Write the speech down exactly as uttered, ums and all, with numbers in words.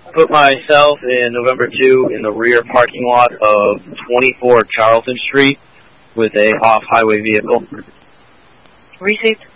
put myself in November two in the rear parking lot of twenty-four Charlton Street with a off-highway vehicle. Received.